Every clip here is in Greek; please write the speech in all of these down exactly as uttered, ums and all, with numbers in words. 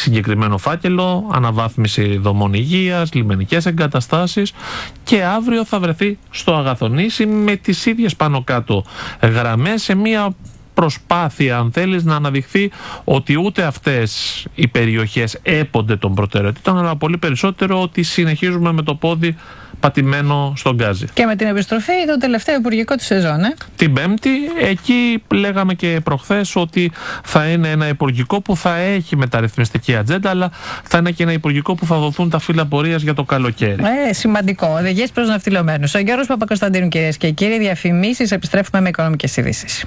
συγκεκριμένο φάκελο, αναβάθμιση δομών υγείας, λιμενικές εγκαταστάσεις, και αύριο θα βρεθεί στο Αγαθονήσι με τις ίδιες πάνω κάτω γραμμές, σε μια προσπάθεια, αν θέλεις, να αναδειχθεί ότι ούτε αυτές οι περιοχές έπονται των προτεραιοτήτων, αλλά πολύ περισσότερο ότι συνεχίζουμε με το πόδι πατημένο στον γκάζι. Και με την επιστροφή το τελευταίο υπουργικό της σεζόν, ε? Την Πέμπτη, εκεί λέγαμε και προχθές ότι θα είναι ένα υπουργικό που θα έχει μεταρρυθμιστική ατζέντα, αλλά θα είναι και ένα υπουργικό που θα δοθούν τα φύλλα πορείας για το καλοκαίρι. Ε, σημαντικό. Οδηγίες προς ναυτιλωμένους. Ο Γιώργος Παπακοσταντίνου, κυρίες και κύριοι, διαφημίσεις, επιστρέφουμε με οικονομικές ειδήσεις.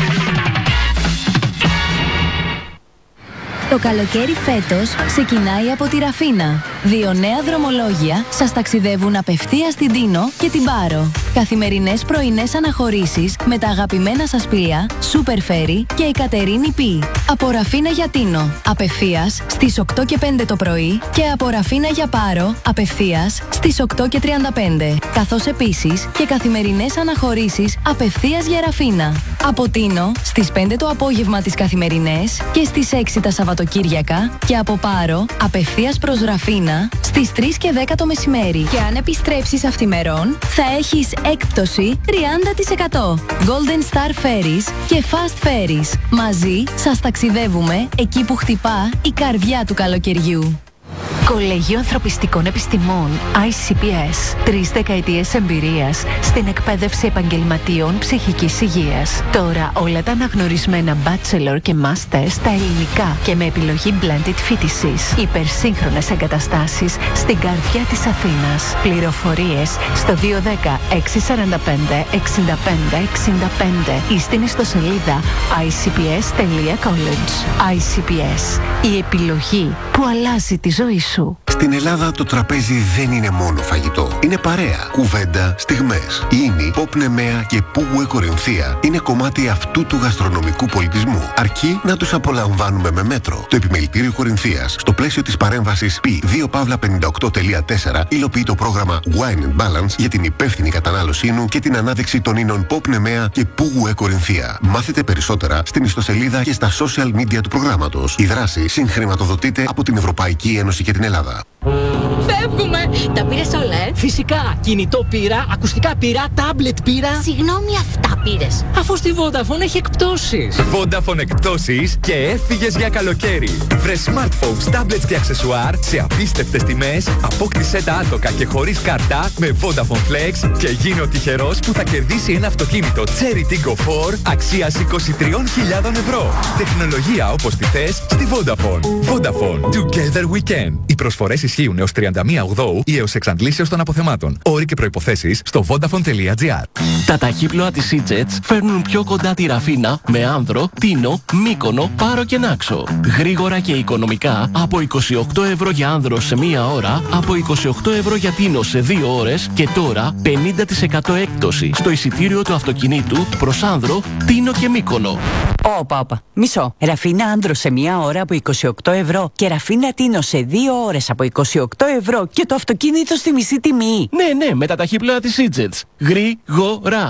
Το καλοκαίρι φέτος ξεκινάει από τη Ραφίνα. Δύο νέα δρομολόγια σας ταξιδεύουν απευθείας στην Τίνο και την Πάρο. Καθημερινές πρωινές αναχωρήσεις με τα αγαπημένα σας πλοία Super Ferry και η Κατερίνη Πι. Από Ραφίνα για Τίνο, απευθείας στις οκτώ και πέντε το πρωί, και από Ραφίνα για Πάρο, απευθείας στις οκτώ και τριάντα πέντε. Καθώς επίσης και καθημερινές αναχωρήσεις απευθείας για Ραφίνα. Από Τίνο στις πέντε το απόγευμα τις καθημερινές και στις έξι τα Σαββατοκύριακα, και από Πάρο απευθείας προς Ραφίνα στις τρεις και δέκα το μεσημέρι. Και αν επιστρέψεις αυθημερών, θα έχεις έκπτωση τριάντα τοις εκατό. Golden Star Ferries και Fast Ferries. Μαζί σας ταξιδεύουμε εκεί που χτυπά η καρδιά του καλοκαιριού. Κολέγιο Ανθρωπιστικών Επιστημών άι σι πι ες. Τρεις δεκαετίες εμπειρίας στην εκπαίδευση επαγγελματίων ψυχικής υγείας. Τώρα όλα τα αναγνωρισμένα bachelor και master στα ελληνικά και με επιλογή blended φοιτησής. Υπερσύγχρονες εγκαταστάσεις στην καρδιά της Αθήνας. Πληροφορίες στο δύο ένα μηδέν έξι τέσσερα πέντε εξήντα πέντε εξήντα πέντε ή στην ιστοσελίδα άι σι πι ες τελεία college. άι σι πι ες. Η επιλογή που αλλάζει τη ζωή σου. Στην Ελλάδα το τραπέζι δεν είναι μόνο φαγητό. Είναι παρέα, κουβέντα, στιγμές. Η Ίνη, Pop Nemea και Πουγουέ Κορινθία είναι κομμάτι αυτού του γαστρονομικού πολιτισμού. Αρκεί να τους απολαμβάνουμε με μέτρο. Το Επιμελητήριο Κορινθίας, στο πλαίσιο της παρέμβασης πι δύο πενήντα οκτώ τελεία τέσσερα, υλοποιεί το πρόγραμμα Wine and Balance για την υπεύθυνη κατανάλωσή του και την ανάδειξη των ίνων Pop Nemea και Πουγουέ Κορινθία. Μάθετε περισσότερα στην ιστοσελίδα και στα social media του προγράμματος. Η δράση συγχρηματοδοτείται από την Ευρωπαϊκή Ένωση και την Ελλάδα. Φεύγουμε! Τα πήρες όλα, ε? Φυσικά! Κινητό πήρα, ακουστικά πήρα, τάμπλετ πήρα. Συγγνώμη, αυτά πήρες? Αφού στη Vodafone έχει εκπτώσεις. Vodafone εκπτώσεις και έφυγες για καλοκαίρι. Βρε smartphones, tablets και αξεσουάρ σε απίστευτες τιμές. Απόκτησέ τα άτοκα και χωρίς κάρτα με Vodafone Flex και γίνε ο τυχερός που θα κερδίσει ένα αυτοκίνητο Cherry Tiggo φορ αξίας είκοσι τρεις χιλιάδες ευρώ. Τεχνολογία όπως τη θες στη Vodafone. Vodafone. Together we can. Οι προσφορές ισχύουν έως τριάντα μία Οκτωβρίου ή έως εξαντλήσεως των αποθεμάτων. Όροι και προϋποθέσεις στο vodafone τελεία gr. Τα ταχύπλοα της Seajets φέρνουν πιο κοντά τη Ραφίνα με Άνδρο, Τίνο, Μύκονο, Πάρο και Νάξο. Γρήγορα και οικονομικά από είκοσι οκτώ ευρώ για Άνδρο σε μία ώρα, από είκοσι οκτώ ευρώ για Τίνο σε δύο ώρες, και τώρα πενήντα τοις εκατό έκπτωση στο εισιτήριο του αυτοκινήτου προς Άνδρο, Τίνο και Μύκονο. Όπα, όπα. Μισό. Ραφίνα Άνδρο σε μία ώρα από είκοσι οκτώ ευρώ και Ραφίνα Τίνο σε δύο ώρες από είκοσι οκτώ ευρώ και το αυτοκίνητο στη μισή τιμή. Ναι, ναι, με τα ταχύπλοα της Seajets. Γρήγορα.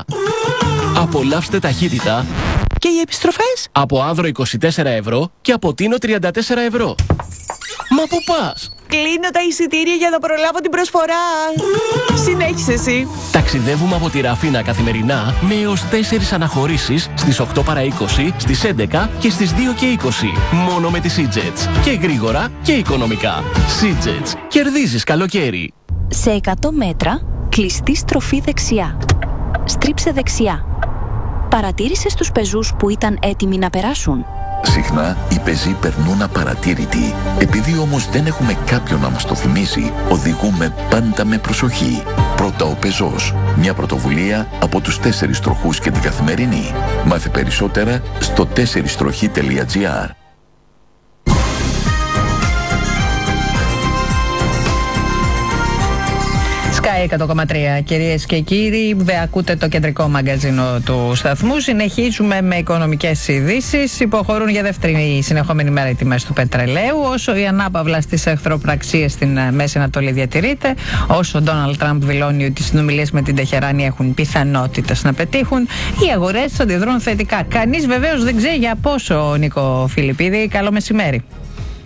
Απολαύστε ταχύτητα. Και οι επιστροφές? Από Άνδρο είκοσι τέσσερα ευρώ και από Τίνο τριάντα τέσσερα ευρώ. Μα πού πας? Κλείνω τα εισιτήρια για να προλάβω την προσφορά. Συνέχισε εσύ. Ταξιδεύουμε από τη Ραφίνα καθημερινά με έως τέσσερις αναχωρήσεις στις οκτώ παρά είκοσι, στις έντεκα και στις δύο και είκοσι. Μόνο με τη Seajets. Και γρήγορα και οικονομικά. Seajets. Κερδίζεις καλοκαίρι. Σε εκατό μέτρα, κλειστή στροφή δεξιά. Στρίψε δεξιά. Παρατήρησες τους πεζούς που ήταν έτοιμοι να περάσουν? Συχνά οι πεζοί περνούν απαρατήρητοι. Επειδή όμως δεν έχουμε κάποιον να μας το θυμίσει, οδηγούμε πάντα με προσοχή. Πρώτα ο πεζός. Μια πρωτοβουλία από τους τέσσερις τροχούς και την Καθημερινή. Μάθε περισσότερα στο τέσσερις τροχή τελεία gr. Sky εκατό κόμμα τρία, κυρίες και κύριοι, ακούτε το κεντρικό μαγκαζίνο του σταθμού. Συνεχίζουμε με οικονομικές ειδήσεις. Υποχωρούν για δεύτερη συνεχόμενη μέρα οι τιμές του πετρελαίου, όσο η ανάπαυλα στις εχθροπραξίες στην Μέση Ανατολή διατηρείται, όσο ο Ντόναλντ Τραμπ δηλώνει ότι οι συνομιλίες με την Τεχεράνη έχουν πιθανότητες να πετύχουν, οι αγορές αντιδρούν θετικά. Κανείς βεβαίως δεν ξέρει για πόσο, Νίκο Φιλιππίδη. Καλό μεσημέρι.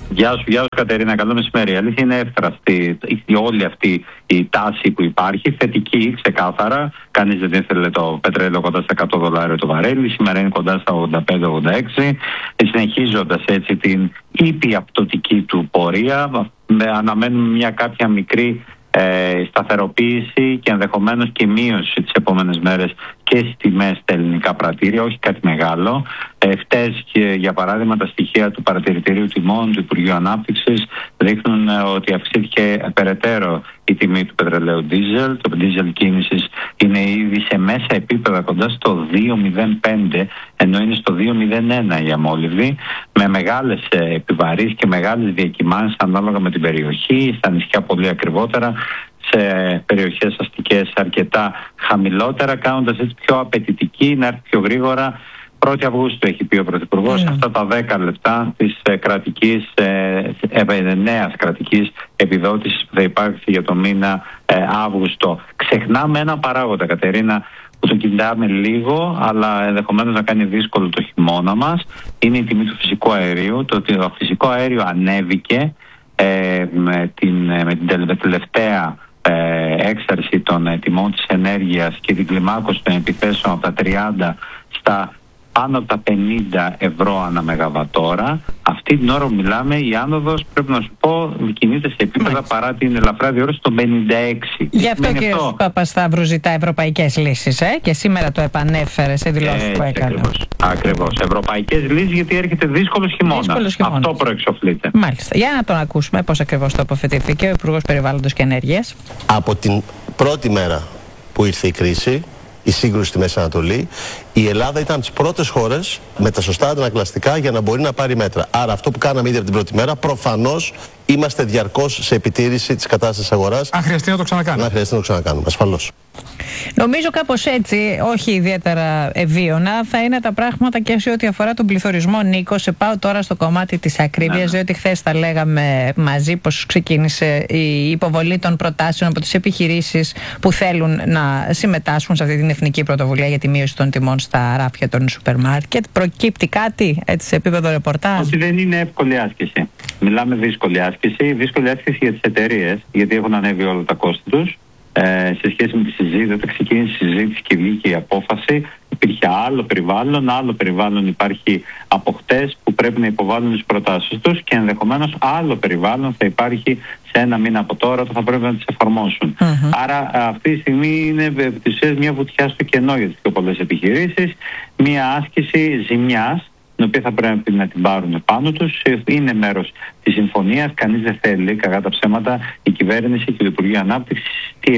Γεια σου, γεια σου Κατερίνα, καλό μεσημέρι. Η αλήθεια είναι εύθραστη η, όλη αυτή η τάση που υπάρχει, θετική ξεκάθαρα. Κανείς δεν ήθελε το πετρέλαιο κοντά στα εκατό δολάρια το βαρέλι, σήμερα είναι κοντά στα ογδόντα πέντε ογδόντα έξι, συνεχίζοντας έτσι την ήπια πτωτική του πορεία. Αναμένουμε μια κάποια μικρή Ε, σταθεροποίηση και ενδεχομένως και μείωση τις επόμενες μέρες και στις τιμές στα ελληνικά πρατήρια, όχι κάτι μεγάλο. Ε, χτες, και, για παράδειγμα, τα στοιχεία του παρατηρητηρίου τιμών του Υπουργείου Ανάπτυξης δείχνουν ε, ότι αυξήθηκε περαιτέρω η τιμή του πετρελαίου ντίζελ. Το ντίζελ κίνησης είναι ήδη σε μέσα επίπεδα κοντά στο δύο κόμμα μηδέν πέντε, ενώ είναι στο δύο κόμμα μηδέν ένα η αμόλυβη, με μεγάλες ε, επιβαρύσεις και μεγάλες διακυμάνσεις ανάλογα με την περιοχή, στα νησιά πολύ ακριβότερα, σε περιοχές αστικές αρκετά χαμηλότερα, κάνοντας έτσι πιο απαιτητική να έρθει πιο γρήγορα. πρώτη Αυγούστου έχει πει ο Πρωθυπουργός, mm. αυτά τα δέκα λεπτά της ε, κρατικής, ε, ε, νέας κρατικής επιδότησης που θα υπάρξει για το μήνα ε, Αύγουστο. Ξεχνάμε ένα παράγοντα, Κατερίνα, που το κοιτάμε λίγο, αλλά ενδεχομένως να κάνει δύσκολο το χειμώνα μας. Είναι η τιμή του φυσικού αερίου. Το ότι το φυσικό αέριο ανέβηκε ε, με την, με την τελευταία ε, έξαρση των ε, τιμών της ενέργειας και την κλιμάκωση των επιθέσεων από τα τριάντα στα πάνω από τα πενήντα ευρώ ανά μεγαβατόρα. Αυτή την ώρα που μιλάμε, η άνοδος, πρέπει να σου πω, κινείται σε επίπεδα Μάλιστα. παρά την ελαφρά διόρθωση των πενήντα έξι. Γι' αυτό και ο Παπασταύρου ζητά ευρωπαϊκές λύσεις, ε? και σήμερα το επανέφερε σε δηλώσεις ε, που έκανε. Ακριβώς. Ακριβώς. Ευρωπαϊκές λύσεις, γιατί έρχεται δύσκολος χειμώνας. Αυτό προεξοφλείται. Μάλιστα. Για να τον ακούσουμε πώς ακριβώς το αποφετήθηκε ο Υπουργός Περιβάλλοντος και Ενέργειας. Από την πρώτη μέρα που ήρθε η κρίση, η σύγκρουση στη Μέση Ανατολή, η Ελλάδα ήταν από τις πρώτες χώρες με τα σωστά αντανακλαστικά για να μπορεί να πάρει μέτρα. Άρα αυτό που κάναμε ήδη από την πρώτη μέρα, προφανώς είμαστε διαρκώς σε επιτήρηση της κατάστασης αγοράς. Αν χρειαστεί να το ξανακάνουμε. Αν χρειαστεί να το ξανακάνουμε, ασφαλώς. Νομίζω κάπως έτσι, όχι ιδιαίτερα ευίωνα, θα είναι τα πράγματα και σε ό,τι αφορά τον πληθωρισμό. Νίκο, σε πάω τώρα στο κομμάτι της ακρίβειας, ναι. διότι χθες τα λέγαμε μαζί πως ξεκίνησε η υποβολή των προτάσεων από τις επιχειρήσεις που θέλουν να συμμετάσχουν σε αυτή την εθνική πρωτοβουλία για τη μείωση των τιμών στα ράφια των σούπερ μάρκετ. Προκύπτει κάτι έτσι σε επίπεδο ρεπορτάζ? Ότι δεν είναι εύκολη άσκηση. Μιλάμε δύσκολη άσκηση, δύσκολη άσκηση για τις εταιρείες, γιατί έχουν ανέβει όλα τα κόστη τους. Ε, σε σχέση με τη συζήτηση, όταν ξεκίνησε η συζήτηση και βγήκε η απόφαση, υπήρχε άλλο περιβάλλον, άλλο περιβάλλον υπάρχει από χτες που πρέπει να υποβάλουν τις προτάσεις τους και ενδεχομένως άλλο περιβάλλον θα υπάρχει σε ένα μήνα από τώρα που θα πρέπει να τις εφαρμόσουν. Mm-hmm. Άρα αυτή τη στιγμή είναι επί της ουσίας μια βουτιά στο κενό για τις πιο πολλές επιχειρήσεις, μια άσκηση ζημιάς, την οποία θα πρέπει να την πάρουν πάνω τους. Είναι μέρος της συμφωνίας. Κανείς δεν θέλει, κακά τα ψέματα, η κυβέρνηση και το Υπουργείο Ανάπτυξης τι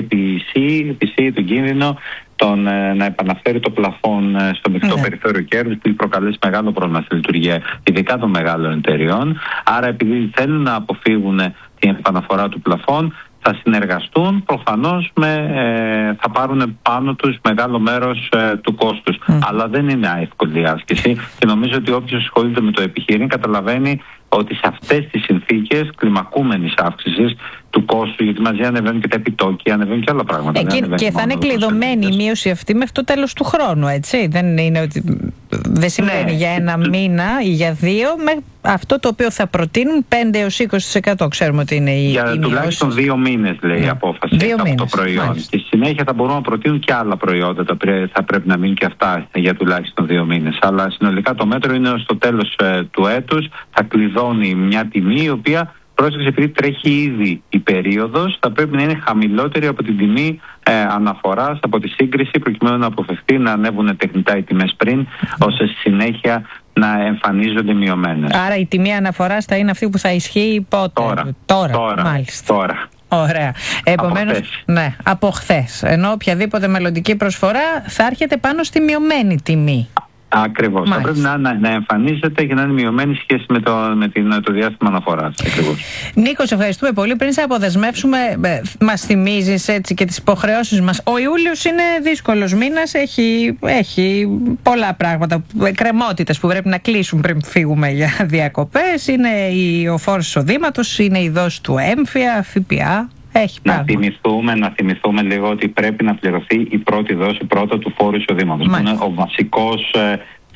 επισύει τον κίνδυνο τον, ε, να επαναφέρει το πλαφόν ε, στο μεικτό ναι. περιθώριο κέρδους, που προκαλέσει μεγάλο πρόβλημα στη λειτουργία, ειδικά των μεγάλων εταιριών. Άρα, επειδή θέλουν να αποφύγουν την επαναφορά του πλαφόν, θα συνεργαστούν, προφανώς με, ε, θα πάρουν πάνω τους μεγάλο μέρος ε, του κόστους. Mm. Αλλά δεν είναι εύκολη άσκηση και νομίζω ότι όποιος ασχολείται με το επιχείρημα καταλαβαίνει ότι σε αυτές τις συνθήκες κλιμακούμενης αύξησης του κόστου, γιατί μαζί ανεβαίνουν και τα επιτόκια, ανεβαίνουν και άλλα πράγματα. Ε, και και θα είναι κλειδωμένη η μείωση αυτή μέχρι το τέλος του χρόνου, έτσι. Δεν είναι ότι δεν σημαίνει ναι. για ένα μήνα ή για δύο, με αυτό το οποίο θα προτείνουν πέντε έως είκοσι τοις εκατό. Ξέρουμε ότι είναι η, για η τουλάχιστον δύο μήνες, λέει ναι. η απόφαση δύο από μήνες, το προϊόν. Μάλιστα. Και στη συνέχεια θα μπορούν να προτείνουν και άλλα προϊόντα, τα οποία θα πρέπει να μείνουν και αυτά για τουλάχιστον δύο μήνες. Αλλά συνολικά το μέτρο είναι στο τέλος ε, του έτους, θα κλειδώνει μια τιμή η οποία, πρόσεξε, επειδή τρέχει ήδη η περίοδος, θα πρέπει να είναι χαμηλότερη από την τιμή ε, αναφοράς, από τη σύγκριση, προκειμένου να αποφευθεί να ανέβουν τεχνητά οι τιμές πριν, ώστε στη συνέχεια να εμφανίζονται μειωμένες. Άρα η τιμή αναφοράς θα είναι αυτή που θα ισχύει πότε? Τώρα. Τώρα, τώρα μάλιστα. Τώρα. Ωραία. Επομένως, ναι, από χθες. Ενώ οποιαδήποτε μελλοντική προσφορά θα έρχεται πάνω στη μειωμένη τιμή. Ακριβώς. Μάλιστα. Θα πρέπει να, να, να εμφανίζεται και να είναι μειωμένη σχέση με το, με την, το διάστημα αναφοράς. Νίκο, σε ευχαριστούμε πολύ. Πριν σε αποδεσμεύσουμε, μας θυμίζεις έτσι και τις υποχρεώσεις μας. Ο Ιούλιος είναι δύσκολος μήνας, έχει, έχει πολλά πράγματα, εκκρεμότητες που πρέπει να κλείσουν πριν φύγουμε για διακοπές. Είναι η, ο φόρος εισοδήματος, είναι η δόση του έμφυα, ΦΠΑ. Έχει να, θυμηθούμε, να θυμηθούμε λίγο ότι πρέπει να πληρωθεί η πρώτη δόση πρώτα του φόρου εισοδήματος, που είναι ο βασικός ε,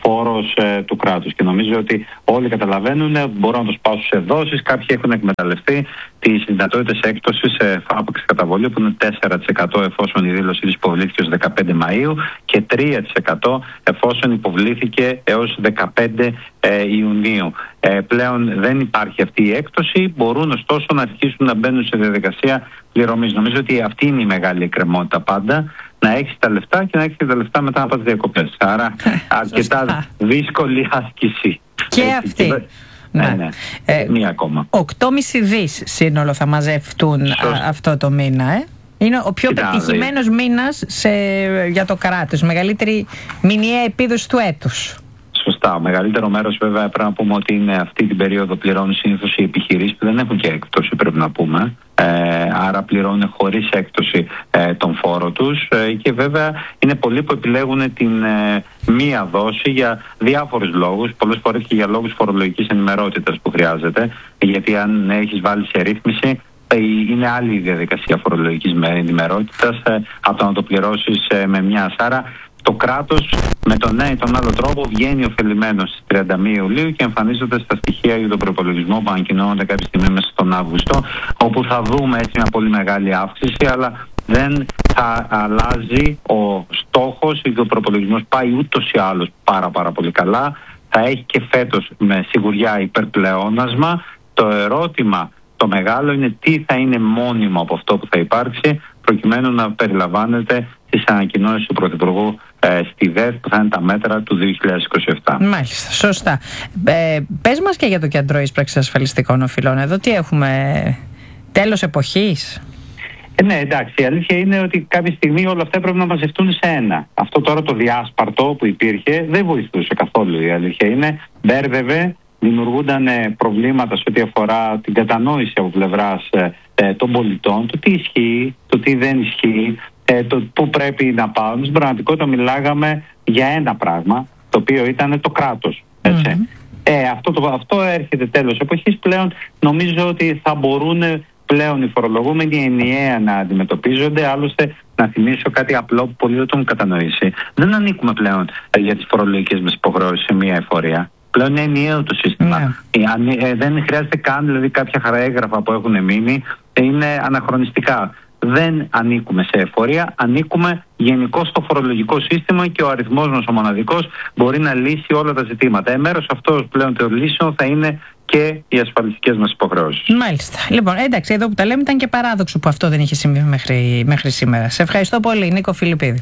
φόρος ε, του κράτους. Και νομίζω ότι όλοι καταλαβαίνουν, μπορούν να το σπάσουν σε δόσεις. Κάποιοι έχουν εκμεταλλευτεί τις δυνατότητες έκπτωσης σε φάπαξ καταβολή, που είναι τέσσερα τοις εκατό εφόσον η δήλωσή της υποβλήθηκε ως δεκαπέντε Μαΐου και τρία τοις εκατό εφόσον υποβλήθηκε έως δεκαπέντε Ιουνίου. Ε, πλέον δεν υπάρχει αυτή η έκπτωση, μπορούν ωστόσο να αρχίσουν να μπαίνουν σε διαδικασία πληρωμής. Νομίζω ότι αυτή είναι η μεγάλη εκκρεμότητα πάντα. Να έχεις τα λεφτά και να έχεις τα λεφτά μετά από τις διακοπές. Άρα αρκετά δύσκολη άσκηση. Και έτσι, αυτή. Και... Ναι, ναι. Ε, μία ακόμα. οκτώ κόμμα πέντε δις σύνολο θα μαζευτούν α, αυτό το μήνα, ε. Είναι ο πιο πετυχημένος μήνας σε, για το κράτος. Μεγαλύτερη μηνιαία επίδοση του έτους. Σωστά. Ο μεγαλύτερο μέρος βέβαια πρέπει να πούμε ότι είναι αυτή την περίοδο πληρώνουν συνήθως οι επιχειρήσεις που δεν έχουν και έκπτωση, πρέπει να πούμε. Ε, άρα πληρώνουν χωρίς έκπτωση ε, τον φόρο τους ε, και βέβαια είναι πολλοί που επιλέγουν την ε, μία δόση για διάφορους λόγους, πολλές φορές και για λόγους φορολογικής ενημερότητας που χρειάζεται, γιατί αν έχεις βάλει σε ρύθμιση είναι άλλη η διαδικασία φορολογικής ενημερότητας ε, από το να το πληρώσεις ε, με μια. Άρα το κράτος με τον ένα ή τον άλλο τρόπο βγαίνει ωφελημένος στις τριάντα μία Ιουλίου και εμφανίζονται στα στοιχεία για τον προπολογισμό που ανακοινώνονται κάποια στιγμή μέσα στον Αύγουστο, όπου θα δούμε έτσι μια πολύ μεγάλη αύξηση, αλλά δεν θα αλλάζει ο στόχος, γιατί ο προπολογισμός πάει ούτως ή άλλως πάρα πάρα πολύ καλά. Θα έχει και φέτος με σιγουριά υπερπλεόνασμα. Το ερώτημα το μεγάλο είναι τι θα είναι μόνιμο από αυτό που θα υπάρξει, προκειμένου να περιλαμβάνεται στις ανακοινώσεις του Πρωθυπουργού ε, στη ΔΕΘ, που θα είναι τα μέτρα του δύο χιλιάδες είκοσι επτά. Μάλιστα, σωστά. Ε, πες μας και για το Κέντρο Ίσπραξης Ασφαλιστικών Οφειλών. Εδώ τι έχουμε, τέλος εποχής? Ε, ναι, εντάξει, η αλήθεια είναι ότι κάποια στιγμή όλα αυτά πρέπει να μαζευτούν σε ένα. Αυτό τώρα το διάσπαρτο που υπήρχε δεν βοηθούσε καθόλου, η αλήθεια είναι. Μπέρδευε, δημιουργούνταν προβλήματα σε ό,τι αφορά την κατανόηση από πλευράς ε, των πολιτών, το τι ισχύει, το τι δεν ισχύει, ε, το πού πρέπει να πάμε. Στην πραγματικότητα μιλάγαμε για ένα πράγμα, το οποίο ήταν το κράτος. Έτσι. Mm-hmm. Ε, αυτό, το, αυτό έρχεται τέλος εποχής. Πλέον νομίζω ότι θα μπορούν πλέον οι φορολογούμενοι ενιαία να αντιμετωπίζονται. Άλλωστε, να θυμίσω κάτι απλό που πολλοί δεν το έχουν κατανοήσει. Δεν ανήκουμε πλέον για τις φορολογικές μας υποχρεώσεις σε μία εφορία. Πλέον είναι ενιαίο το σύστημα. Yeah. Ε, ε, δεν χρειάζεται καν, δηλαδή, κάποια χαραέγραφα που έχουν μείνει, είναι αναχρονιστικά. Δεν ανήκουμε σε εφορία, ανήκουμε γενικώς στο φορολογικό σύστημα και ο αριθμός μας ο μοναδικός μπορεί να λύσει όλα τα ζητήματα. Ε, μέρος αυτό πλέον των λύσεων θα είναι και οι ασφαλιστικές μας υποχρεώσεις. Μάλιστα. Λοιπόν, εντάξει, εδώ που τα λέμε ήταν και παράδοξο που αυτό δεν είχε συμβεί μέχρι, μέχρι σήμερα. Σε ευχαριστώ πολύ, Νίκο Φιλιππίδη.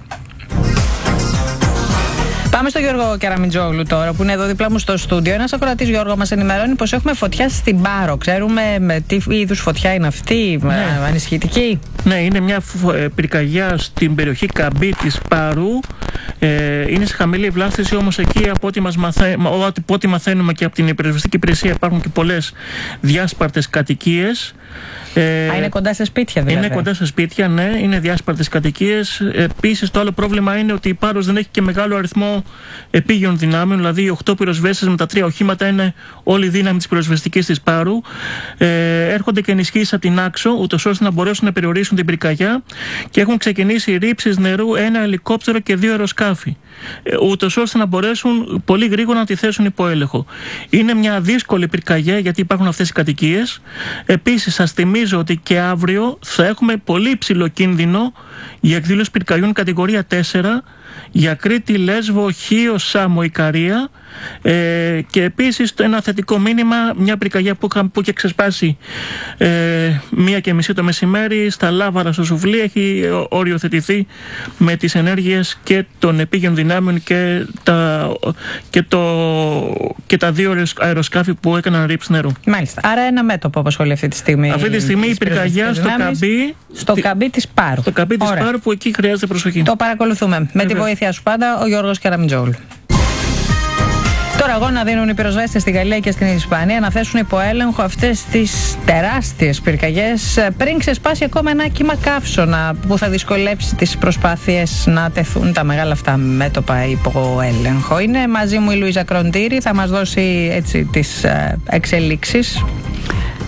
Πάμε στο Γιώργο Κεραμιτζόγλου τώρα, που είναι εδώ δίπλα μου στο στούντιο. Ένας ακροατής, Γιώργο, μας ενημερώνει πως έχουμε φωτιά στην Πάρο. Ξέρουμε με τι είδους φωτιά είναι αυτή, ναι. Ανησυχητική? Ναι, είναι μια πυρκαγιά στην περιοχή Καμπή της Πάρου. Ε, είναι σε χαμηλή βλάστηση, όμως εκεί από ό,τι, μας μαθα... από ό,τι μαθαίνουμε και από την πυροσβεστική υπηρεσία υπάρχουν και πολλές διάσπαρτες κατοικίες. Ε, Α, είναι κοντά σε σπίτια δηλαδή. Είναι κοντά σε σπίτια, ναι, είναι διάσπαρτες κατοικίες. Επίσης, το άλλο πρόβλημα είναι ότι η Πάρος δεν έχει και μεγάλο αριθμό επίγειων δυνάμεων, δηλαδή οι οκτώ πυροσβέστες με τα τρία οχήματα είναι όλη η δύναμη της πυροσβεστικής της Πάρου. Ε, έρχονται και ενισχύσεις από την Άξο, ούτως ώστε να μπορέσουν να περιορίσουν την πυρκαγιά, και έχουν ξεκινήσει ρήψεις νερού, ένα ελικόπτερο και δύο αεροσκάφη, ε, ούτως ώστε να μπορέσουν πολύ γρήγορα να τη θέσουν υπό έλεγχο. Είναι μια δύσκολη πυρκαγιά γιατί υπάρχουν αυτές οι κατοικίες. Επίσης, σας θυμίζω ότι και αύριο θα έχουμε πολύ υψηλό κίνδυνο για εκδήλωση πυρκαγιών κατηγορία τέσσερα για Κρήτη, Λέσβο, Χίο, Σάμο, Ικαρία. Ε, και επίσης ένα θετικό μήνυμα, μια πυρκαγιά που, που είχε ξεσπάσει ε, μία και μισή το μεσημέρι στα Λάβαρα στο Σουβλί έχει οριοθετηθεί με τις ενέργειες και των επίγειων δυνάμεων και τα, και το, και τα δύο αεροσκάφη που έκαναν ρήψη νερού. Μάλιστα. Άρα ένα μέτωπο απασχολεί αυτή τη στιγμή. Αυτή τη στιγμή η πυρκαγιά στο Καμπή, στο Καμπή της Πάρου. Στο Καμπή της Πάρου, που εκεί χρειάζεται προσοχή. Το παρακολουθούμε. Με Βέβαια. τη βοήθεια σου πάντα, ο Γιώργος Κεραμιτζόγλου. Τώρα αγώνα δίνουν οι πυροσβέστες στη Γαλλία και στην Ισπανία να θέσουν υπό έλεγχο αυτές τις τεράστιες πυρκαγιές πριν ξεσπάσει ακόμα ένα κύμα καύσωνα που θα δυσκολέψει τις προσπάθειες να τεθούν τα μεγάλα αυτά μέτωπα υπό έλεγχο. Είναι μαζί μου η Λουίζα Κροντήρη, θα μας δώσει έτσι τις εξελίξεις.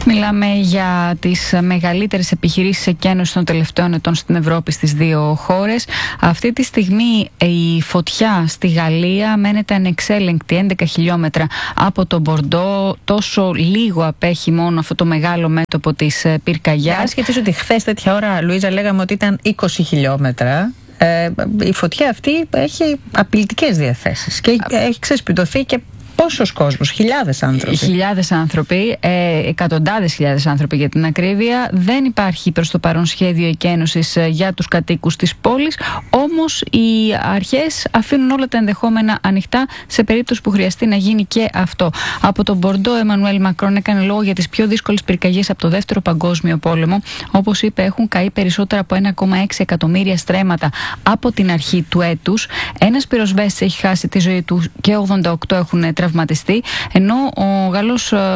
Μιλάμε για τις μεγαλύτερες επιχειρήσεις εκένωσης των τελευταίων ετών στην Ευρώπη στις δύο χώρες. Αυτή τη στιγμή η φωτιά στη Γαλλία μένεται ανεξέλεγκτη έντεκα χιλιόμετρα από τον Μπορντό. Τόσο λίγο απέχει μόνο αυτό το μεγάλο μέτωπο της πυρκαγιάς. Άσχετης ότι χθες τέτοια ώρα, Λουίζα, λέγαμε ότι ήταν είκοσι χιλιόμετρα. Ε, η φωτιά αυτή έχει απειλητικές διαθέσεις και έχει ξεσπιτωθεί και πόσος κόσμος, χιλιάδες άνθρωποι. Χιλιάδες άνθρωποι, ε, εκατοντάδες χιλιάδες άνθρωποι για την ακρίβεια. Δεν υπάρχει προς το παρόν σχέδιο εκένωσης για τους κατοίκους της πόλης, όμως οι αρχές αφήνουν όλα τα ενδεχόμενα ανοιχτά σε περίπτωση που χρειαστεί να γίνει και αυτό. Από τον Μπορντό, ο Εμμανουέλ Μακρόν έκανε λόγο για τις πιο δύσκολες πυρκαγιές από το Δεύτερο Παγκόσμιο Πόλεμο. Όπως είπε, έχουν καεί περισσότερα από ένα κόμμα έξι εκατομμύρια στρέμματα από την αρχή του έτους. Ένας πυροσβέστης έχει χάσει τη ζωή του και ογδόντα οκτώ έχουν τραυματιστεί, ενώ ο Γάλλος ε,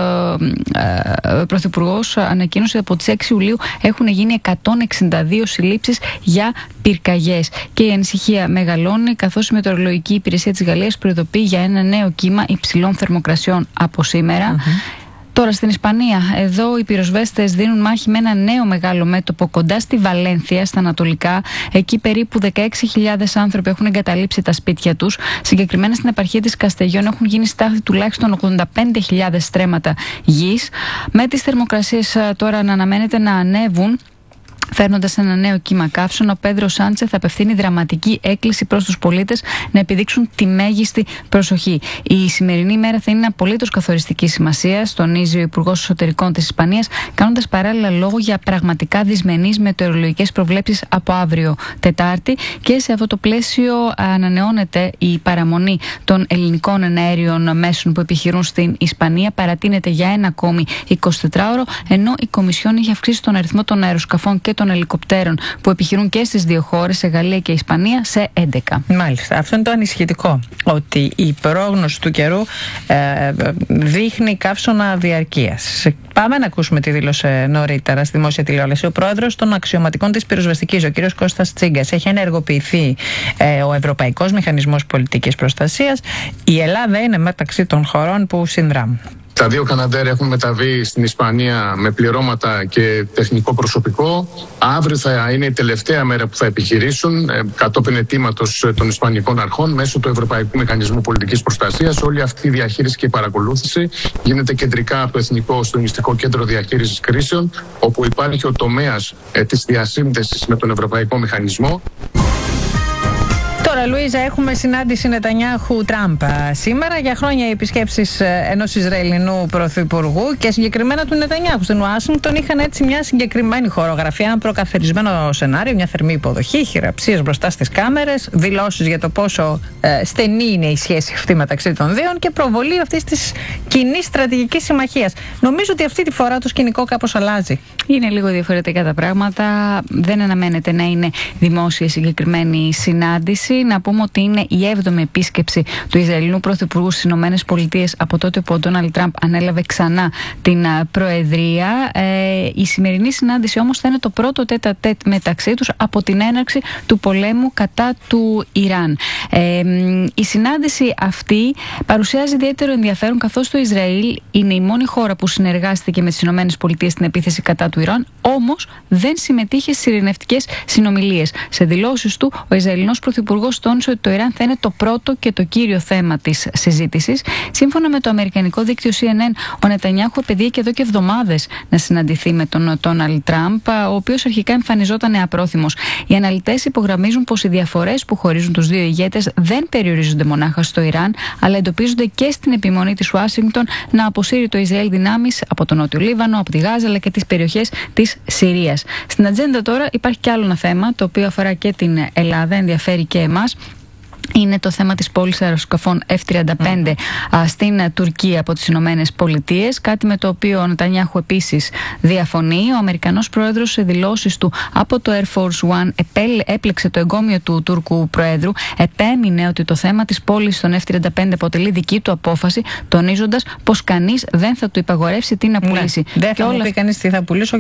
ε, Πρωθυπουργός ανακοίνωσε ότι από τις έξι Ιουλίου έχουν γίνει εκατόν εξήντα δύο συλλήψεις για πυρκαγιές. Και η ανησυχία μεγαλώνει, καθώς η Μετεωρολογική Υπηρεσία της Γαλλίας προειδοποιεί για ένα νέο κύμα υψηλών θερμοκρασιών από σήμερα. Mm-hmm. Τώρα στην Ισπανία, εδώ οι πυροσβέστες δίνουν μάχη με ένα νέο μεγάλο μέτωπο κοντά στη Βαλένθια, στα ανατολικά. Εκεί περίπου δεκαέξι χιλιάδες άνθρωποι έχουν εγκαταλείψει τα σπίτια τους. Συγκεκριμένα στην επαρχία της Καστεγιών έχουν γίνει στάχτη τουλάχιστον ογδόντα πέντε χιλιάδες στρέμματα γης. Με τις θερμοκρασίες τώρα να αναμένεται να ανέβουν, φέρνοντας ένα νέο κύμα καύσεων, ο Πέντρο Σάντσεθ απευθύνει δραματική έκκληση προς τους πολίτες να επιδείξουν τη μέγιστη προσοχή. Η σημερινή ημέρα θα είναι απολύτως καθοριστική σημασία, τονίζει ο Υπουργός Εσωτερικών της Ισπανίας, κάνοντας παράλληλα λόγο για πραγματικά δυσμενείς μετεωρολογικές προβλέψεις από αύριο Τετάρτη. Και σε αυτό το πλαίσιο ανανεώνεται η παραμονή των ελληνικών εναέριων μέσων που επιχειρούν στην Ισπανία. Παρατείνεται για ένα ακόμη εικοσιτετράωρο, ενώ η Κομισιόν έχει αυξήσει τον αριθμό των αεροσκαφών και των ελικοπτέρων που επιχειρούν και στις δύο χώρες, σε Γαλλία και Ισπανία, σε έντεκα. Μάλιστα. Αυτό είναι το ανησυχητικό. Ότι η πρόγνωση του καιρού ε, δείχνει καύσωνα διαρκείας. Πάμε να ακούσουμε τι δήλωσε νωρίτερα στη δημόσια τηλεόραση ο πρόεδρος των αξιωματικών της πυροσβεστικής, ο κ. Κώστας Τσίγκας. Έχει ενεργοποιηθεί ε, ο Ευρωπαϊκός Μηχανισμός Πολιτικής Προστασίας. Η Ελλάδα είναι μεταξύ των χωρών που συνδράμουν. Τα δύο Καναντέρ έχουν μεταβεί στην Ισπανία με πληρώματα και τεχνικό προσωπικό. Αύριο θα είναι η τελευταία μέρα που θα επιχειρήσουν ε, κατόπιν αιτήματος των Ισπανικών Αρχών μέσω του Ευρωπαϊκού Μηχανισμού Πολιτικής Προστασίας. Όλη αυτή η διαχείριση και η παρακολούθηση γίνεται κεντρικά από το Εθνικό Συντονιστικό Κέντρο Διαχείρισης Κρίσεων, όπου υπάρχει ο τομέας ε, της διασύνδεσης με τον Ευρωπαϊκό Μηχανισμό. Τώρα, Λουίζα, έχουμε συνάντηση Νετανιάχου-Τραμπ σήμερα. Για χρόνια οι επισκέψεις ενός Ισραηλινού πρωθυπουργού και συγκεκριμένα του Νετανιάχου στην Ουάσιγκτον είχαν έτσι μια συγκεκριμένη χορογραφία, ένα προκαθορισμένο σενάριο, μια θερμή υποδοχή, χειραψίες μπροστά στις κάμερες, δηλώσεις για το πόσο ε, στενή είναι η σχέση αυτή μεταξύ των δύο και προβολή αυτής της κοινής στρατηγικής συμμαχίας. Νομίζω ότι αυτή τη φορά το σκηνικό κάπως αλλάζει. Είναι λίγο διαφορετικά τα πράγματα. Δεν αναμένεται να είναι δημόσια συγκεκριμένη συνάντηση. Να πούμε ότι είναι η έβδομη επίσκεψη του Ισραηλινού Πρωθυπουργού στις ΗΠΑ από τότε που ο Ντόναλντ Τραμπ ανέλαβε ξανά την Προεδρία. Ε, η σημερινή συνάντηση όμως θα είναι το πρώτο τέτα τέτ μεταξύ τους από την έναρξη του πολέμου κατά του Ιράν. Ε, η συνάντηση αυτή παρουσιάζει ιδιαίτερο ενδιαφέρον, καθώς το Ισραήλ είναι η μόνη χώρα που συνεργάστηκε με τις ΗΠΑ στην επίθεση κατά του Ιράν, όμως δεν συμμετείχε στις ειρηνευτικές συνομιλίες. Σε δηλώσεις του, ο Ισραηλινός Πρωθυπουργός τόνισε ότι το Ιράν θα είναι το πρώτο και το κύριο θέμα της συζήτησης. Σύμφωνα με το αμερικανικό δίκτυο σι εν εν, ο Νετανιάχου επεδίωκε εδώ και εβδομάδες να συναντηθεί με τον Ντόναλντ Τραμπ, ο οποίος αρχικά εμφανιζόταν απρόθυμος. Οι αναλυτές υπογραμμίζουν πως οι διαφορές που χωρίζουν τους δύο ηγέτες δεν περιορίζονται μονάχα στο Ιράν, αλλά εντοπίζονται και στην επιμονή της Ουάσιγκτον να αποσύρει το Ισραήλ δυνάμεις από τον Νότιο Λίβανο, από τη Γάζα αλλά και τις περιοχές της Συρίας. Στην ατζέντα τώρα υπάρχει κι άλλο ένα θέμα, το οποίο αφορά και την Ελλάδα, ενδιαφέρει και εμάς. Είναι το θέμα της πώλησης αεροσκαφών εφ τριάντα πέντε mm. στην Τουρκία από τις Ηνωμένες Πολιτείες, κάτι με το οποίο ο Νετανιάχου επίσης διαφωνεί. Ο Αμερικανός πρόεδρος σε δηλώσεις του από το Air Force One έπλεξε το εγκόμιο του Τούρκου Προέδρου, επέμεινε ότι το θέμα της πώλησης των εφ τριάντα πέντε αποτελεί δική του απόφαση, τονίζοντας πως κανείς δεν θα του υπαγορεύσει τι να πουλήσει. Ναι, δεν θα μου πει κανείς τι θα πουλήσω.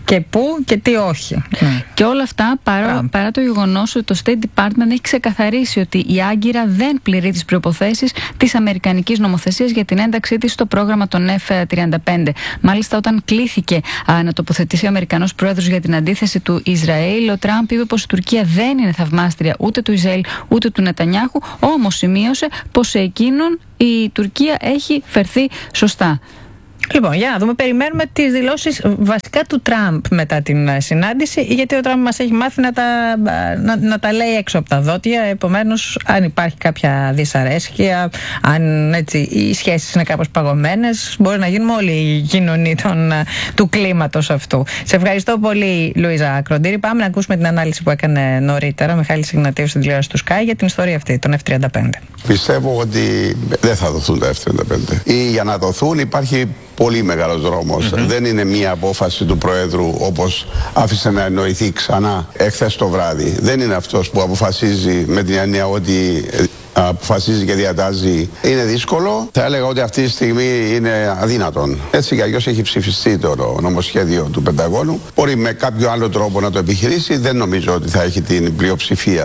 και πού και τι όχι. Mm. Και όλα αυτά παρά, παρά το γεγονός ότι το State Department έχει ξεκαθαρίσει ότι η Άγκυρα δεν πληρεί τις προϋποθέσεις της αμερικανικής νομοθεσίας για την ένταξή της στο πρόγραμμα των εφ τριάντα πέντε. Μάλιστα, όταν κλήθηκε α, να τοποθετηθεί ο Αμερικανός πρόεδρος για την αντίθεση του Ισραήλ, ο Τραμπ είπε πως η Τουρκία δεν είναι θαυμάστρια ούτε του Ισραήλ ούτε του Νετανιάχου, όμως σημείωσε πως σε εκείνον η Τουρκία έχει φερθεί σωστά. Λοιπόν, για να δούμε, περιμένουμε τις δηλώσεις βασικά του Τραμπ μετά την συνάντηση, γιατί ο Τραμπ μας έχει μάθει να τα, να, να τα λέει έξω από τα δόντια. Επομένως, αν υπάρχει κάποια δυσαρέσκεια, αν έτσι οι σχέσεις είναι κάπως παγωμένες, μπορεί να γίνουμε όλοι οι κοινωνοί των, του κλίματος αυτού. Σε ευχαριστώ πολύ, Λουίζα Κροντήρη. Πάμε να ακούσουμε την ανάλυση που έκανε νωρίτερα ο Μιχάλης Ιγνατίου στην τηλεόραση του Sky για την ιστορία αυτή, των εφ τριάντα πέντε. Πιστεύω ότι δεν θα δοθούν τα εφ τριάντα πέντε. Ή για να δοθούν υπάρχει πολύ μεγάλος δρόμος. Mm-hmm. Δεν είναι μία απόφαση του Προέδρου όπως άφησε να εννοηθεί ξανά εχθές το βράδυ. Δεν είναι αυτός που αποφασίζει με την έννοια ότι αποφασίζει και διατάζει. Είναι δύσκολο. Θα έλεγα ότι αυτή τη στιγμή είναι αδύνατον. Έτσι κι αλλιώς έχει ψηφιστεί το νομοσχέδιο του Πενταγώνου. Μπορεί με κάποιο άλλο τρόπο να το επιχειρήσει. Δεν νομίζω ότι θα έχει την πλειοψηφία.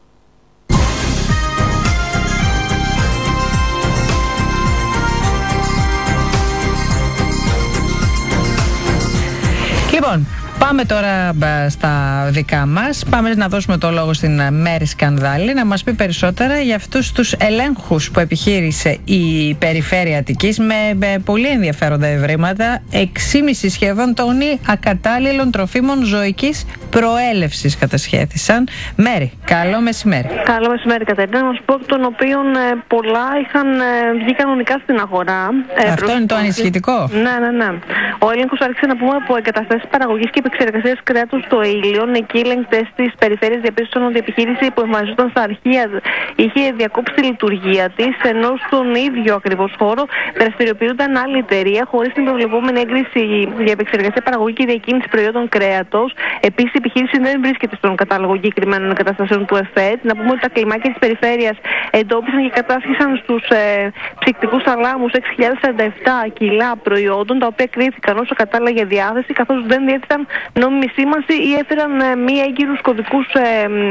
Λοιπόν, πάμε τώρα στα δικά μας. Πάμε να δώσουμε το λόγο στην Μέρη Σκανδάλη να μας πει περισσότερα για αυτούς τους ελέγχους που επιχείρησε η Περιφέρεια Αττικής με, με πολύ ενδιαφέροντα ευρήματα. Εξήμιση σχεδόν τόνοι ακατάλληλων τροφίμων ζωικής προέλευσης κατασχέθησαν. Μέρη, καλό μεσημέρι. Καλό μεσημέρι, Κατερίνα. Να σου πω εκ των οποίων ε, πολλά είχαν ε, βγει κανονικά στην αγορά. Ε, Αυτό είναι το ανησυχητικό. Ναι, ναι, ναι. Ο έλεγχος άρχισε να πούμε από εγκαταστάσεις παραγωγής και επεξεργασίας κρέατος στο Ήλιον. Εκεί οι ελεγκτές της περιφέρειας διαπίστωσαν ότι η επιχείρηση που εμφανιζόταν στα αρχεία είχε διακόψει τη λειτουργία της, ενώ στον ίδιο ακριβώς χώρο δραστηριοποιούνταν άλλη εταιρεία χωρίς την προβλεπόμενη έγκριση για επεξεργασία, παραγωγή και διακίνηση προϊόντων κρέατος. Επίσης, η επιχείρηση δεν βρίσκεται στον κατάλογο εγκεκριμένων εγκαταστάσεων του ΕΦΕΤ. Να πούμε ότι τα κλιμάκια της περιφέρειας εντόπισαν και κατάσχεσαν στους ε, ψυκτικούς θαλάμους έξι χιλιάδες σαράντα επτά κιλά προϊόντων, τα οποία κρίθηκαν όσο κατάλληλα για διάθεση, καθώς δεν διέθεταν νόμιμη σήμανση ή έφεραν ε, μη έγκυρους κωδικούς ε,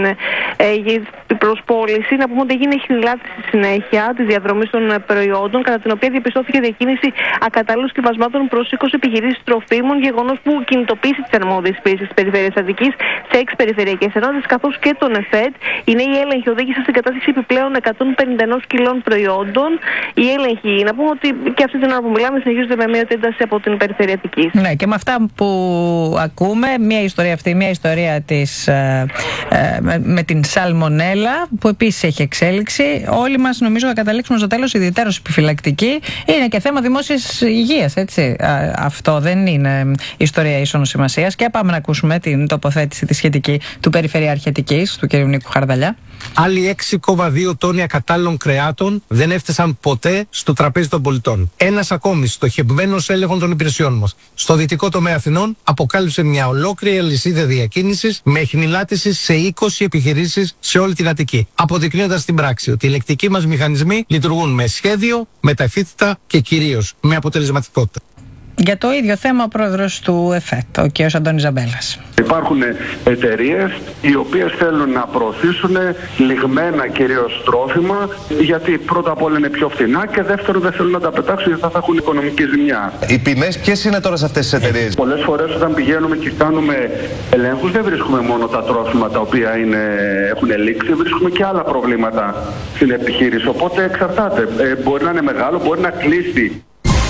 ε, ε, προς πώληση. Να πούμε ότι έγινε χνηλάτηση στη συνέχεια της διαδρομής των ε, προϊόντων, κατά την οποία διαπιστώθηκε διακίνηση ακατάλληλων σκευασμάτων προς είκοσι επιχειρήσεις τροφίμων, γεγονός που κινητοποίησε τις αρμόδιες υπηρεσίες της Περιφέρειας Αττικής σε έξι περιφερειακές ενότητες, καθώς και τον ΕΦΕΤ. Οι νέοι έλεγχοι οδήγησαν στην κατάσχεση επιπλέον εκατόν πενήντα ένα κιλών προϊόντων. Οι έλεγχοι, να πούμε ότι και αυτή την ώρα που μιλάμε, συνεχίζονται με μια ένταση από την Περιφέρεια Αττικής. Ναι, και με αυτά που ακούμε, μια ιστορία αυτή, μια ιστορία της, ε, ε, με, με την σαλμονέλα, που επίσης έχει εξέλιξη. Όλοι μας νομίζω θα καταλήξουμε στο τέλος ιδιαίτερως επιφυλακτικοί. Είναι και θέμα δημόσιας υγείας, έτσι. Α, αυτό δεν είναι ιστορία ίσονος σημασίας. Και πάμε να ακούσουμε την τοποθέτηση τη σχετική του Περιφερειάρχη Αττικής, του κ. Νίκου Χαρδαλιά. Άλλοι έξι κόμμα δύο τόνοι ακατάλληλων κρεάτων δεν έφτασαν ποτέ στο τραπέζι των πολιτών. Ένας ακόμη στοχευμένος έλεγχων των υπηρεσιών μας στο δυτικό τομέα Αθηνών αποκάλυψε μια ολόκληρη αλυσίδα διακίνησης με χνηλάτιση σε είκοσι επιχειρήσεις σε όλη την Αττική. Αποδεικνύοντας στην πράξη ότι οι ελεκτικοί μας μηχανισμοί λειτουργούν με σχέδιο, με ταχύτητα και κυρίως με αποτελεσματικότητα. Για το ίδιο θέμα ο πρόεδρος του ΕΦΕΤ, ο κ. Αντώνης Ζαμπέλας. Υπάρχουν εταιρείες οι οποίες θέλουν να προωθήσουν λιγμένα κυρίως τρόφιμα, γιατί πρώτα απ' όλα είναι πιο φθηνά και δεύτερον δεν θέλουν να τα πετάξουν γιατί θα έχουν οικονομική ζημιά. Οι ποιμές ποιες είναι τώρα σε αυτές τις εταιρείες? Πολλές φορές όταν πηγαίνουμε και κάνουμε ελέγχους δεν βρίσκουμε μόνο τα τρόφιμα τα οποία είναι, έχουν ελήξει, βρίσκουμε και άλλα προβλήματα στην επιχείρηση. Οπότε εξαρτάται. Ε, μπορεί να είναι μεγάλο, μπορεί να κλείσει.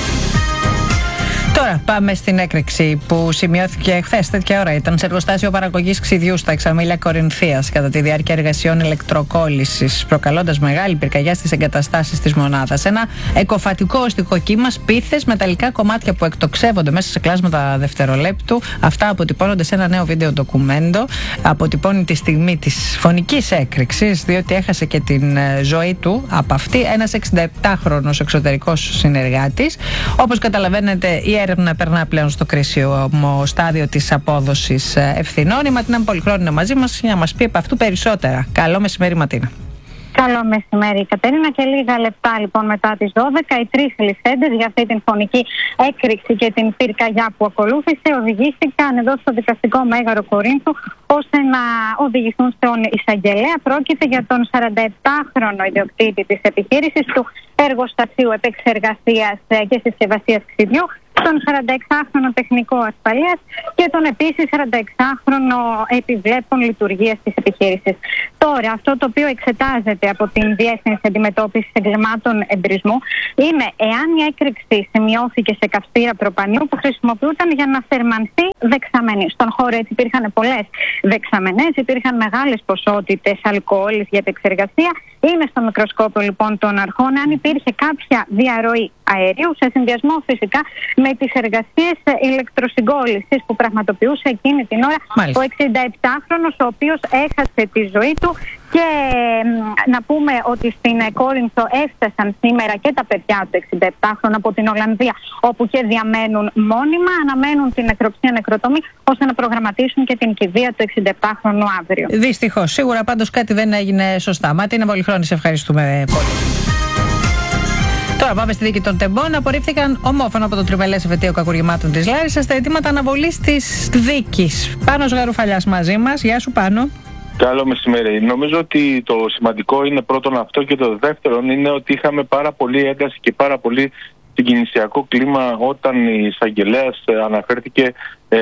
Τώρα πάμε στην έκρηξη που σημειώθηκε χθες τέτοια ώρα. Ήταν σε εργοστάσιο παραγωγής ξυδιού στα Εξαμήλια Κορινθίας κατά τη διάρκεια εργασιών ηλεκτροκόλλησης, προκαλώντας μεγάλη πυρκαγιά στις εγκαταστάσεις της μονάδας. Ένα εκοφατικό οστικό κύμα, σπίθες, μεταλλικά κομμάτια που εκτοξεύονται μέσα σε κλάσματα δευτερολέπτου. Αυτά αποτυπώνονται σε ένα νέο βίντεο ντοκουμέντο. Αποτυπώνει τη στιγμή της φωνικής έκρηξης, διότι έχασε και την ζωή του από αυτή ένας εξηνταεπτάχρονος εξωτερικός συνεργάτης. Όπως καταλαβαίνετε, η έρευνα περνά πλέον στο κρίσιμο στάδιο της απόδοσης ευθυνών. Η Ματίνα Πολυχρόνου είναι μαζί μας για να μας πει από αυτού περισσότερα. Καλό μεσημέρι, Ματίνα. Καλό μεσημέρι, Κατερίνα. Και λίγα λεπτά λοιπόν μετά τις δώδεκα, οι τρεις ληστέντες για αυτή την φωνική έκρηξη και την πυρκαγιά που ακολούθησε οδηγήθηκαν εδώ στο δικαστικό Μέγαρο Κορίνθου ώστε να οδηγηθούν στον εισαγγελέα. Πρόκειται για τον σαρανταεπτάχρονο ιδιοκτήτη της επιχείρησης του εργοστασίου επεξεργασίας και συσκευασίας ξυδιού, τον σαρανταεξάχρονο τεχνικό ασφαλείας και τον επίσης σαρανταεξάχρονο επιβλέπων λειτουργίας της επιχείρησης. Τώρα, αυτό το οποίο εξετάζεται από την Διεύθυνση Αντιμετώπισης Εγκλημάτων Εμπρισμού είναι εάν η έκρηξη σημειώθηκε σε καυστήρα προπανίου που χρησιμοποιούταν για να θερμανθεί δεξαμενή. Στον χώρο έτσι υπήρχαν πολλές δεξαμενές, υπήρχαν μεγάλες ποσότητες αλκοόλης για επεξεργασία. Είναι στο μικροσκόπιο λοιπόν των αρχών αν υπήρχε κάποια διαρροή αερίου σε συνδυασμό φυσικά με τις εργασίες ηλεκτροσυγκόλλησης που πραγματοποιούσε εκείνη την ώρα Μάλιστα. ο εξηνταεπτάχρονος, ο οποίος έχασε τη ζωή του. Και να πούμε ότι στην Κόρινθο έφτασαν σήμερα και τα παιδιά του εξηνταεπτάχρονου από την Ολλανδία, όπου και διαμένουν μόνιμα, αναμένουν την νεκροψία νεκροτομή ώστε να προγραμματίσουν και την κηδεία του εξηνταεπτάχρονου αύριο. Δυστυχώς. Σίγουρα πάντως κάτι δεν έγινε σωστά. Μάτινα Πολυχρόνη, σε ευχαριστούμε πολύ. Τώρα πάμε στη δίκη των Τεμπών. Απορρίφθηκαν ομόφωνα από το Τριμελές Εφετείο Κακουργημάτων της Λάρισσας τα αιτήματα αναβολής της δίκης. Πάνος Γαρουφαλιάς μαζί μας. Γεια σου, Πάνο. Καλό μεσημέρι. Νομίζω ότι το σημαντικό είναι πρώτον αυτό, και το δεύτερον είναι ότι είχαμε πάρα πολύ ένταση και πάρα πολύ συγκινησιακό κλίμα όταν η εισαγγελέας αναφέρθηκε ε,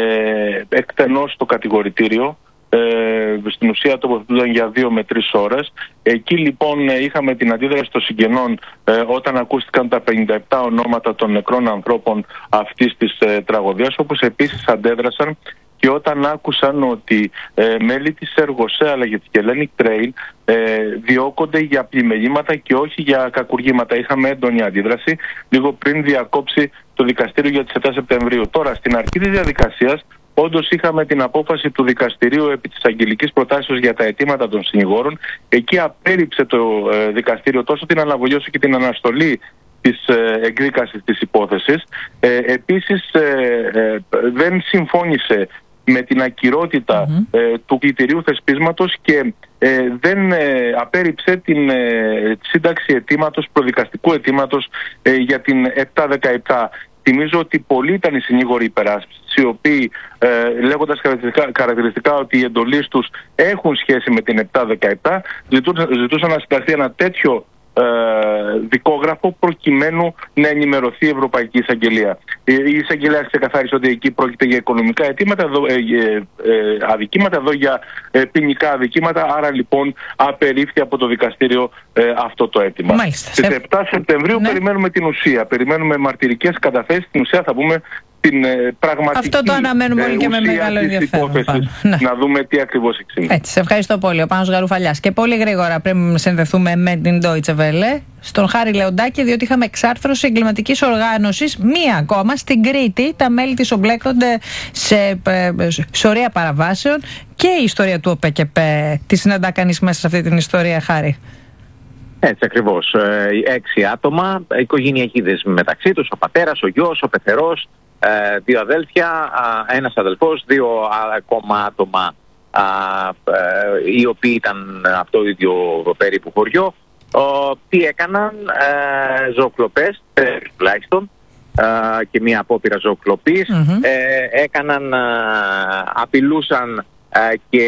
εκτενώς στο κατηγορητήριο. Ε, στην ουσία τοποθετούνταν για δύο με τρεις ώρες. Εκεί λοιπόν είχαμε την αντίδραση των συγγενών ε, όταν ακούστηκαν τα πενήντα επτά ονόματα των νεκρών ανθρώπων αυτής της ε, τραγωδίας, όπως επίσης αντέδρασαν και όταν άκουσαν ότι ε, μέλη της Εργοσέ αλλά και της Hellenic Trail ε, διώκονται για πλημελήματα και όχι για κακουργήματα. Είχαμε έντονη αντίδραση λίγο πριν διακόψει το δικαστήριο για τις επτά Σεπτεμβρίου. Τώρα, στην αρχή της διαδικασίας, όντως είχαμε την απόφαση του δικαστηρίου επί της αγγελικής προτάσεως για τα αιτήματα των συνηγόρων. Εκεί απέρριψε το ε, δικαστήριο τόσο την αναβολή όσο και την αναστολή της ε, εκδίκασης της υπόθεσης. Ε, επίσης ε, ε, δεν συμφώνησε με την ακυρότητα mm-hmm. ε, του κριτηρίου θεσπίσματος και ε, δεν ε, απέρριψε την ε, σύνταξη αιτήματος, προδικαστικού αιτήματος ε, για την επτά δεκαεπτά. Θυμίζω ότι πολλοί ήταν οι συνήγοροι υπεράσπισης, οι οποίοι ε, λέγοντας χαρακτηριστικά, χαρακτηριστικά ότι οι εντολείς τους έχουν σχέση με την επτά δεκαεπτά, ζητούσαν, ζητούσαν να συνταχθεί ένα τέτοιο ε, δικόγραφο προκειμένου να ενημερωθεί η Ευρωπαϊκή Εισαγγελία. Η εισαγγελέα ξεκαθάρισε ότι εκεί πρόκειται για οικονομικά αιτήματα, εδώ, ε, ε, ε, αδικήματα, εδώ για ε, ποινικά αδικήματα, άρα λοιπόν απερίφθη από το δικαστήριο ε, αυτό το αίτημα. Στις επτά Σεπτεμβρίου ναι. περιμένουμε την ουσία, περιμένουμε μαρτυρικές καταθέσεις, την ουσία θα πούμε την ε, πραγματική Αυτό το αναμένουμε όλοι και με μεγάλο ενδιαφέρον. Ναι. Να δούμε τι ακριβώς εξήνει. Έτσι, σε ευχαριστώ πολύ. Ο Πάνος Γαρουφαλιάς. Και πολύ γρήγορα πριν συνδεθούμε με την Deutsche Welle, στον Χάρη Λεοντάκη, διότι είχαμε εξάρθρωση εγκληματικής οργάνωσης, μία ακόμα στην Κρήτη. Τα μέλη της ομπλέκονται σε σωρία παραβάσεων και η ιστορία του ΟΠΕΚΕΠΕ. Τι συναντά κανείς μέσα σε αυτή την ιστορία, Χάρη? Έτσι ακριβώς. Έξι άτομα, οικογενειακοί δεσμοί μεταξύ τους, ο πατέρας, ο γιος, ο πεθερός, δύο αδέλφια, ένας αδελφός, δύο ακόμα άτομα οι οποίοι ήταν από το ίδιο περίπου χωριό. Τι έκαναν? Ζωοκλοπές, τουλάχιστον, και μια απόπειρα ζωοκλοπής. Mm-hmm. Έκαναν, απειλούσαν και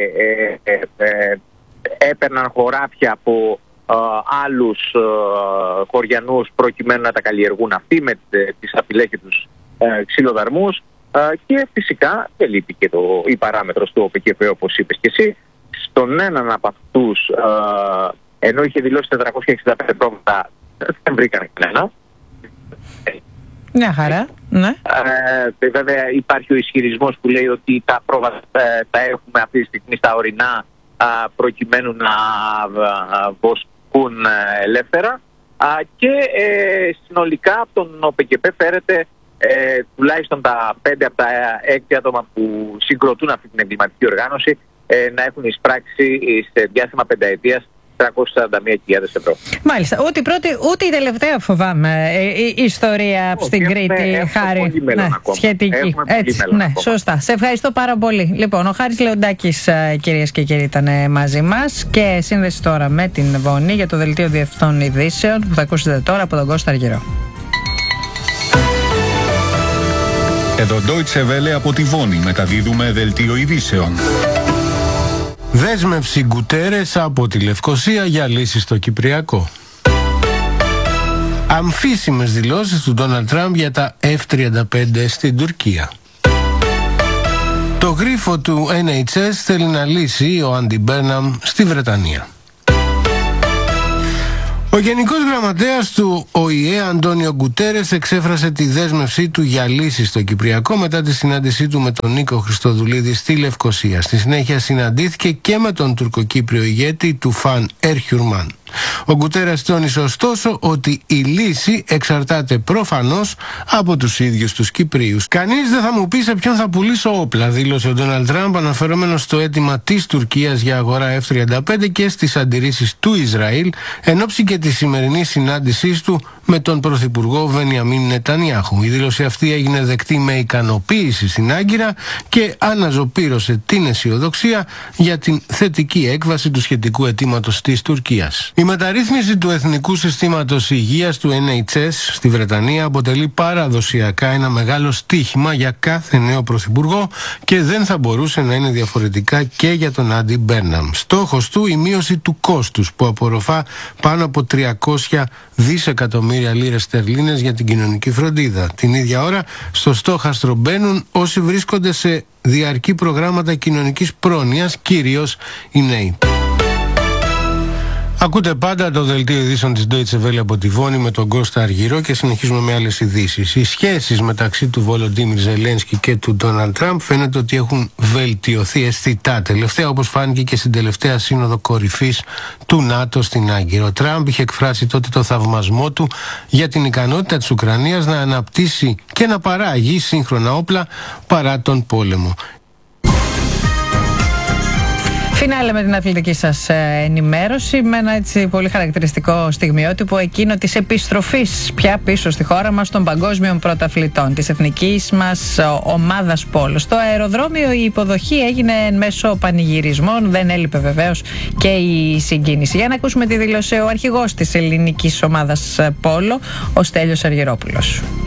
έπαιρναν χωράφια από άλλους χωριανούς προκειμένου να τα καλλιεργούν αυτοί με τις απειλές και τους ξυλοδαρμούς, και φυσικά δεν λείπει και το, η παράμετρος του ΟΠΕΚΕΠΕ, όπως είπες και εσύ. Στον έναν από αυτούς, ενώ είχε δηλώσει τετρακόσια εξήντα πέντε πρόβατα, δεν βρήκαν κανένα. Μια χαρά, ναι. Ε, βέβαια υπάρχει ο ισχυρισμός που λέει ότι τα πρόβατα ε, τα έχουμε αυτή τη στιγμή στα ορεινά ε, προκειμένου να ε, βοσκούν ε, ελεύθερα, ε, και ε, συνολικά από τον ΟΠΕΚΕΠΕ φέρεται ε, τουλάχιστον τα πέντε από τα έξι άτομα που συγκροτούν αυτή την εγκληματική οργάνωση ε, να έχουν εισπράξει σε διάστημα πενταετίας τριακόσιες σαράντα μία χιλιάδες ευρώ. Μάλιστα. Ούτε η πρώτη ούτε η τελευταία, φοβάμαι, η, η ιστορία oh, στην έχουμε, Κρήτη, έχουμε Χάρη. Ναι, σχετική. Έτσι, ναι, ακόμα. Σωστά. Σε ευχαριστώ πάρα πολύ. Λοιπόν, ο Χάρης Λεοντάκης, κυρίες και κύριοι, ήταν μαζί μας και σύνδεση τώρα με την Βόνη για το δελτίο Διευθών Ειδήσεων που θα ακούσετε τώρα από τον Κώστα Αργυρό. Εδώ Deutsche Welle από τη Βόνη μεταδίδουμε δελτίο ειδήσεων. Δέσμευση Γκουτέρες από τη Λευκοσία για λύση στο Κυπριακό. Αμφίσιμες δηλώσεις του Ντόναλντ Τραμπ για τα εφ τριάντα πέντε στην Τουρκία. Το γρίφο του εν έιτς ες θέλει να λύσει ο Άντι Μπέρναμ στη Βρετανία. Ο Γενικός Γραμματέας του Ο Η Ε, Αντώνιο Γκουτέρες, εξέφρασε τη δέσμευσή του για λύση στο Κυπριακό μετά τη συνάντησή του με τον Νίκο Χριστοδουλίδη στη Λευκοσία. Στη συνέχεια συναντήθηκε και με τον τουρκοκύπριο ηγέτη του Φαν Ερχιουρμάν. Ο Γκουτέρες τόνισε ωστόσο ότι η λύση εξαρτάται προφανώς από τους ίδιους τους Κυπρίους. «Κανείς δεν θα μου πει σε ποιον θα πουλήσω όπλα», δήλωσε ο Ντόναλντ Τραμπ, αναφερόμενος στο αίτημα της Τουρκίας για αγορά εφ τριάντα πέντε και στις αντιρρήσεις του Ισραήλ εν ώψη και τη σημερινή συνάντησής του με τον Πρωθυπουργό Βενιαμίν Νετανιάχου. Η δήλωση αυτή έγινε δεκτή με ικανοποίηση στην Άγκυρα και αναζωπήρωσε την αισιοδοξία για την θετική έκβαση του σχετικού αιτήματος της Τουρκίας. Η μεταρρύθμιση του Εθνικού Συστήματος Υγείας του εν έιτς ες στη Βρετανία αποτελεί παραδοσιακά ένα μεγάλο στίχημα για κάθε νέο πρωθυπουργό και δεν θα μπορούσε να είναι διαφορετικά και για τον Άντι Μπέρναμ. Στόχος του η μείωση του κόστους που απορροφά πάνω από τριακόσια δισεκατομμύρια λίρες στερλίνες για την κοινωνική φροντίδα. Την ίδια ώρα στο στόχαστρο μπαίνουν όσοι βρίσκονται σε διαρκή προγράμματα κοινωνικής πρόνοιας, κυρίως οι νέοι. Ακούτε πάντα το δελτίο ειδήσεων της Deutsche Welle από τη Βόνη με τον Κώστα Αργυρό και συνεχίζουμε με άλλες ειδήσεις. Οι σχέσεις μεταξύ του Βολοντίμιρ Ζελένσκι και του Ντόναλντ Τραμπ φαίνεται ότι έχουν βελτιωθεί αισθητά τελευταία, όπως φάνηκε και στην τελευταία σύνοδο κορυφής του ΝΑΤΟ στην Άγκυρα. Ο Τραμπ είχε εκφράσει τότε το θαυμασμό του για την ικανότητα της Ουκρανίας να αναπτύσσει και να παράγει σύγχρονα όπλα παρά τον πόλεμο. Φινάλε με την αθλητική σας ενημέρωση με ένα έτσι πολύ χαρακτηριστικό στιγμιότυπο, εκείνο της επιστροφής πια πίσω στη χώρα μας των παγκόσμιων πρωταθλητών της εθνικής μας ομάδας πόλο. Στο αεροδρόμιο η υποδοχή έγινε μέσω πανηγυρισμών, δεν έλειπε βεβαίως και η συγκίνηση. Για να ακούσουμε τη δήλωση ο αρχηγός της ελληνικής ομάδας πόλο, ο Στέλιος Αργυρόπουλος.